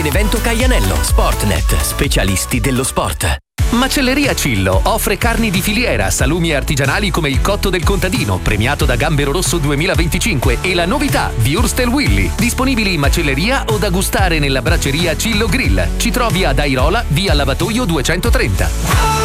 In evento Caianello, Sportnet, specialisti dello sport. Macelleria Cillo offre carni di filiera, salumi artigianali come il cotto del contadino, premiato da Gambero Rosso 2025, e la novità Würstel Willy, disponibili in macelleria o da gustare nella bracceria Cillo Grill. Ci trovi ad Airola, via Lavatoio 230.